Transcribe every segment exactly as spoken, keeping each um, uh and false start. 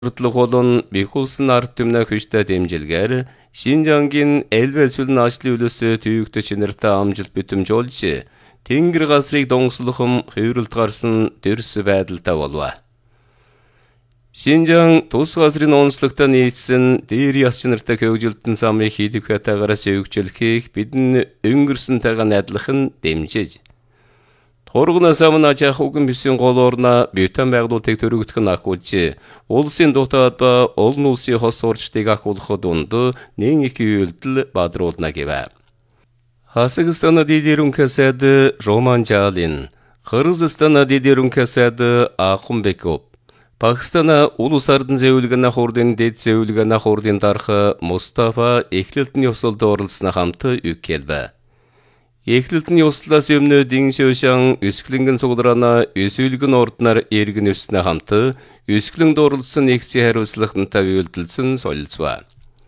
Урдлаг болон бэх улсын ард түмний хүчтэй дэмжлэгээр Шинжангийн элбэ сүлэн ажлын үлээсээ төвөгдөж нэртэй амжилт бүтэмжүүлж Тэнгэр газрыг донгослохом хувирлт гарсан дөрс байдалтай болов. Шинжан тус газрын онцлогтой нийцсэн дээр яс нартай хөгжилтэн самыг хийдэг хатаагаараас өгчлөхийг бидэн өнгөрсөнтэйгээ найдлах нь дэмжиж Торгоноос өмнө аж ахуйн бүсийн гол орноо бютан байгууллагыг төрөгдөх нь ахуулж, улсын дутаад ба олон улсын хос сурчдыг ахуулахад дунд нэг их үйлдэл бадруулна гэв. Хасагстана дидэрүнхэ сайд Роман Жалин, Кыргызстана дидэрүнхэ сайд Ахун Беков, Пакистана улус ардын зэвүүлгэнэ хурдын дэд зэвүүлгэнэ хурдын дарха Мустафа эхлэлтний ёслолд оролцсны хамт үккэлбэ. Эхлэлтний ёслолоос өмнө Диншөшан өсгөлөнгөн цуглараана өсөөлгөн орднаар эргэн өснө хамт өсгөлөнд оролцсон нэгсийн хариуцлагатай үйлдэлсэн солилцва.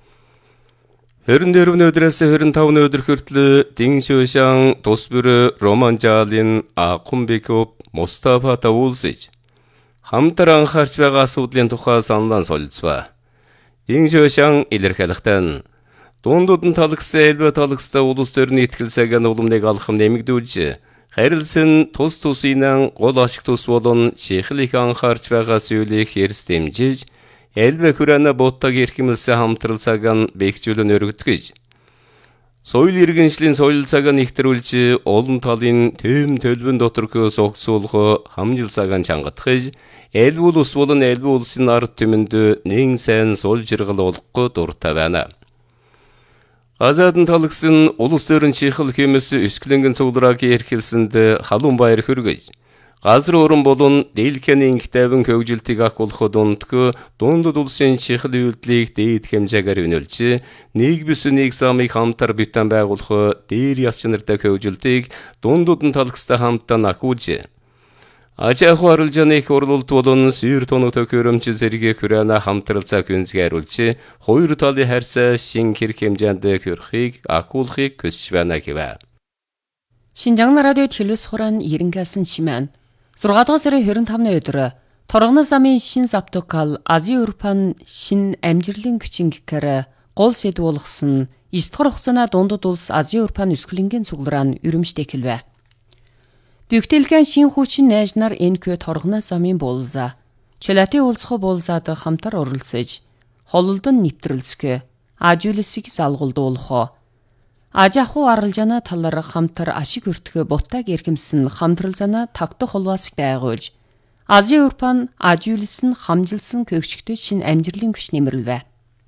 хорин дөрөв өдрөөс хорин тавны өдөр хүртэл Диншөшан тус бүр Роман Жалин Ахун Беков Мустафа уулзаж хамтран анхаарч байгаа асуудлын тухай саналаа солилцва. Диншөшан илэрхийлэхдээ Дундууд нь талагсан элбэ талагстай улс төрний итгэл цагаан улмыг алхам нэмэгдүүлж, харилцан тус тусынын гол ашиг тус болон чихэл их анхаарч байгаа зүйлийг эрс дэмжиж, элбэ хүрээнэ боттаг эрхэмлсэн хамтрал цагаан бэхжүүлэн өргөдгөж, соёл иргэншлийн соёл цагаан ихтрүүлж, олон талын төм төлбөн доторхоос огцуулах хамжил цагаан чангатгаж, элбэ улс болон элбэ улсын ард түмэнд нэг сайн сул жиргал олохгүй дуртай байна. Азадын талагсан улс төрийн чихэл хэмэс өсгөлөнгөн цугларааг эрхэлсэнд халуун баяр хүргэж, газар өрөн болон дэлхийн инхтэйвэн хөгжилтийг ахуулахад дундгүй дундад улсын чихэл үйлдлийг дээд хэмжээгээр үнэлж, нэг бүс нэг самыг хамтар бүтэн байгуулах дээр яс чанартай хөгжилтийг дундад нь талагстай хамтан ахуулж, аж ахуй арилжааны их урлалт болон сүйр тоног төхөөрөмж зэрэг хүрээнэ хамтралцаа хүнзгääруулж, хоёр талын харьцаа шин хэрэг хэмжээнд хүрхийг ахуулахыг хүсэж байна гэв. Шинжаан радиод хэлбэл хураан ерөнхийсэн шимэн зургаан дугаар сарын хорин тавны өдөр Торгоноос замын шин Саптокал Азийн Европын шин амжилтын хүчин гэхээр гол сэд болгосон эсдгээр хугацааны дундад улс Азийн Европын өсгөлөнгөн цуглараан өрөмжтэй хэлвэ. Бүгдэлгэн шин хүчин найжнаар энэ кö Торгоноос замын буулза. Чөлөөтэй уулзах буулзаад хамтар оролцож, хололдон нэвтрэлцгэ, ажуулсыг залгуулдуулах. Аж ахуй арилжааны талаар хамтар ашиг өртгөө бутаг эрхэмсэн хамтралзана тогтох холбоосыг байгуулж, Азийн Европын ажуулсан хамжилсан көгчгтэй шин амжилтын хүч нэмэрлэв.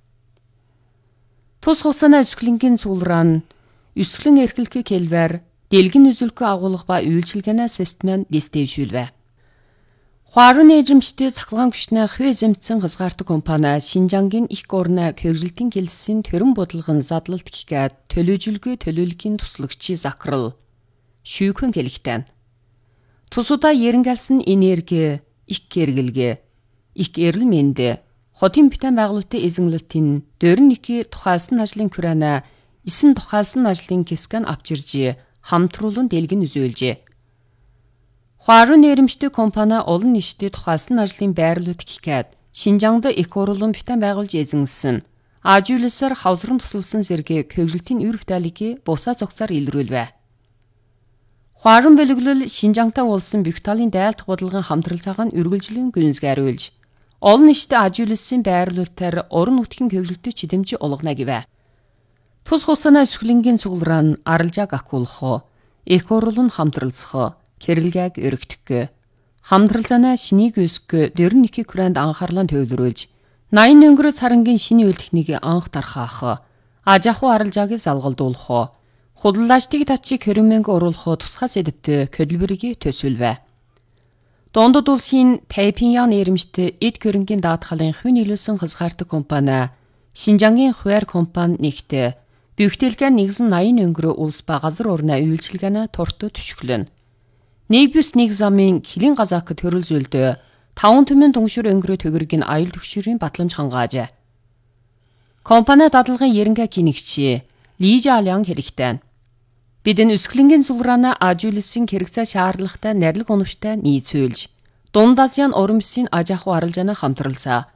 Тус хугацааны өсгөлөнгөн цуглараан өсгөлэн эрхлэхийг хэлвэр дэлгэн үзүүлэлт агуулга ба үйлчилгээний систем дэвшүүлвэ. Хуарын эзэмштэй цахилгаан хүчний хөө эзэмтсэн хязгаартаг компани Шинжангийн их орны хөгжилтийн хэлсийн төрөн бодлогын задлалт гэхэд төлөөжлөгөө төлөөлөгийн туслагчийн закрал шүүхэн хэлхтэн. Тусуда ерөнхийсэн энерги, их гэргэлгээ, их эрэл мэндэ, хотын битэн байгуулалтын эзэнлэлтийн дөрники тухайлсан ажлын күрэнэ, эсэн тухайлсан ажлын кескан авчирж хамтруулан дэлгэн үзүүлжээ. Хуарын нэрмжтэй компани олон нийтэд тухайлсан ажлын байрлалт гэхэд Шинжаанд их урлан битэн байгуулж эзэнсэн. Ажуулсаар хавсран тусалсан зэрэг хөгжилтийн үр бүтээлийг бусаа зогсоор илрүүлвэ. Хуарын бэлэглэл Шинжаантай уулсан бүх талын дайлдах бодлогын хамтрал цагаан үргэлжлэн гүнзгийрүүлж, олон нийтэд ажуулсан байрлалтаар орон нутгийн хөгжилтөд чидэмж олгоно гэвэ. Тус хугацааны өсгөлөнгөн цуглараан арилжааг ахуулах, их урлан хамтралцах, хэрэлгээг өргөдөх, хамтралцааны шинийг өсгөх дөрники күрэнд анхаарлаа төвлөрүүлж, наян өнгөрөө царангийн шиний үйл техникийг анх дарахаах, аж ахуй арилжааг залгалдуулах, худалдаачдыг татчиг хөрөмөнг оруулах тусгай сэдвтэ хөдөлбөрийг төсвөлвэ. Дундад улсын Тайпиньян нэрмжтэй эд хөрөнгийн даатгалын хувь нийлүүлсэн хязгаартаг компани Шинжангийн хуваар компани нэгтээ Бүгдэлгэн нэгэн наян өнгөрөө улс ба газар орны үйлчилгээний турт төшөглөн. Нэг бүс нэг замын Килин газаакд хөрөлзүүлдөө таван түмэн дүншүр өнгөрөө төгөргийн аюул төгшөрийн батламж хангаажээ. Компани дадлагын ерөнхий кинэгч Лижа Алян хэлэхдээ бидэн өсгөлөнгөн цуглараана ажуулсан хэрэгцээ шаардлагатай нарилга оновчтой нийцүүлж, Дунд Азийн уран бүсийн аж ахуй арилжааны хамтралсаа